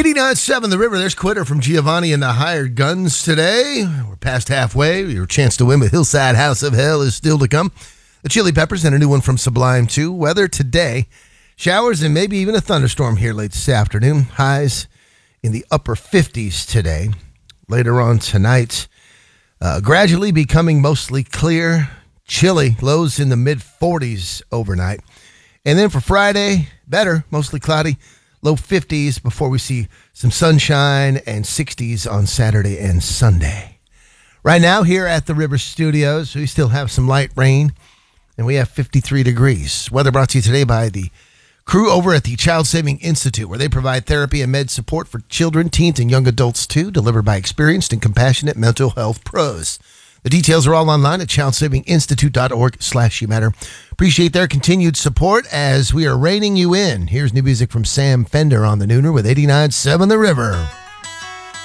89.7 The River. There's Quitter from Giovanni and the Hired Guns today. We're past halfway. Your chance to win with Hillside House of Hell is still to come. The Chili Peppers and a new one from Sublime 2. Weather today, showers and maybe even a thunderstorm here late this afternoon. Highs in the upper 50s today. Later on tonight, gradually becoming mostly clear. Chilly, lows in the mid-40s overnight. And then for Friday, better, mostly cloudy. Low 50s before we see some sunshine and 60s on Saturday and Sunday. Right now here at the River Studios, we still have some light rain, and we have 53 degrees. Weather brought to you today by the crew over at the Child Saving Institute, where they provide therapy and med support for children, teens, and young adults too, delivered by experienced and compassionate mental health pros. The details are all online at childsavinginstitute.org/youmatter. Appreciate their continued support as we are reining you in. Here's new music from Sam Fender on the Nooner with 89.7 The River.